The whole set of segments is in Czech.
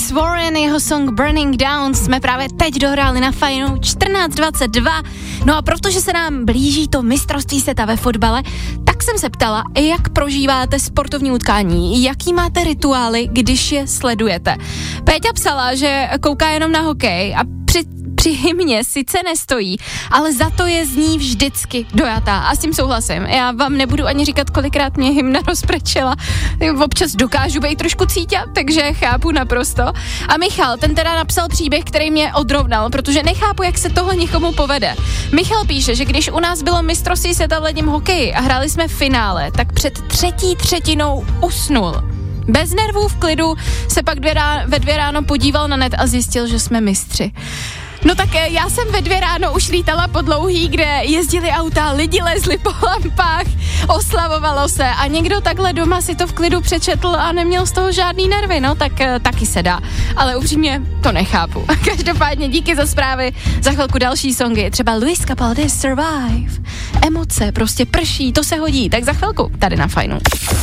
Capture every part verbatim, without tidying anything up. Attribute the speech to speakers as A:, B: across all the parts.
A: Travis Warren, jeho song Burning Down jsme právě teď dohráli na Fajnu čtrnáct dvacet dva. No a protože se nám blíží to mistrovství světa ve fotbale, tak jsem se ptala, jak prožíváte sportovní utkání, jaký máte rituály, když je sledujete. Péťa psala, že kouká jenom na hokej a při Při hymně sice nestojí, ale za to je z ní vždycky dojatá. A s tím souhlasím. Já vám nebudu ani říkat, kolikrát mě hymna rozprečela. Občas dokážu být trošku cítit, takže chápu naprosto. A Michal, ten teda napsal příběh, který mě odrovnal, protože nechápu, jak se tohle někomu povede. Michal píše, že když u nás bylo mistrovství světa v ledním hokeji a hráli jsme v finále, tak před třetí třetinou usnul. Bez nervů v klidu se pak dvě rá, ve dvě ráno podíval na net a zjistil, že jsme mistři. No tak já jsem ve dvě ráno už lítala po dlouhý, kde jezdili auta, lidi lezli po lampách, oslavovalo se a někdo takhle doma si to v klidu přečetl a neměl z toho žádný nervy, no tak taky se dá, ale upřímně to nechápu. Každopádně díky za zprávy, za chvilku další songy, třeba Luis Capaldi Survive, emoce, prostě prší, to se hodí, tak za chvilku tady na Fajnu.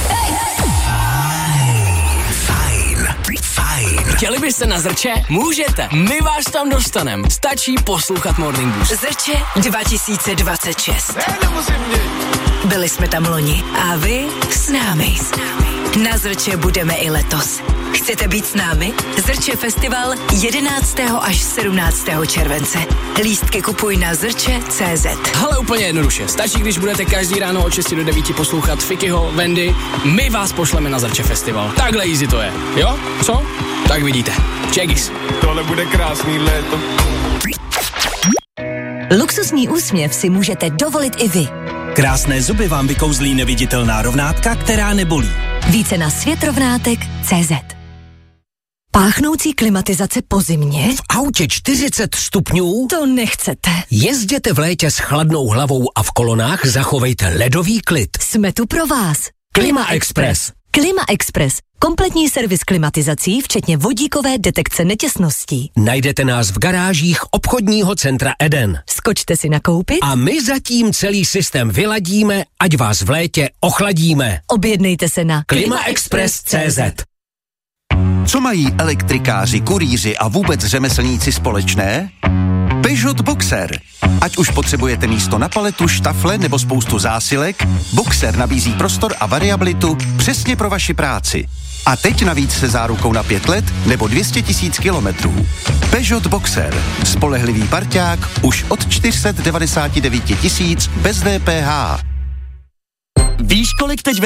B: Chtěli byste na Zrče? Můžete. My vás tam dostaneme. Stačí poslouchat Morning Boost.
C: Zrče dva tisíce dvacet šest. Byli jsme tam loni a vy s námi. Na Zrče budeme i letos. Chcete být s námi? Zrče Festival jedenáctého až sedmnáctého července. Lístky kupuj na zrče tečka cé zet.
B: Hele, úplně jednoduše. Stačí, když budete každý ráno od šesti do devíti poslouchat Fikyho, Wendy. My vás pošleme na Zrče Festival. Takhle easy to je. Jo? Co? Tak vidíte. Čegis.
D: Tohle bude krásný léto.
C: Luxusní úsměv si můžete dovolit i vy.
E: Krásné zuby vám vykouzlí neviditelná rovnátka, která nebolí.
C: Více na světrovnátek tečka cé zet. Páchnoucí klimatizace po zimě?
F: V autě čtyřicet stupňů?
C: To nechcete.
F: Jezděte v létě s chladnou hlavou a v kolonách zachovejte ledový klid.
C: Jsme tu pro vás.
F: Klima Express.
C: Klima Express. Kompletní servis klimatizací, včetně vodíkové detekce netěsností.
F: Najdete nás v garážích obchodního centra Eden.
C: Skočte si nakoupit
F: a my zatím celý systém vyladíme, ať vás v létě ochladíme.
C: Objednejte se na
F: klima express tečka cé zet.
G: Co mají elektrikáři, kurýři a vůbec řemeslníci společné? Peugeot Boxer. Ať už potřebujete místo na paletu, štafle nebo spoustu zásilek, Boxer nabízí prostor a variabilitu přesně pro vaši práci. A teď navíc se zárukou na pět let nebo dvě stě tisíc kilometrů. Peugeot Boxer. Spolehlivý parťák už od čtyři sta devadesát devět tisíc bez dé pé há.
H: Víš, kolik teď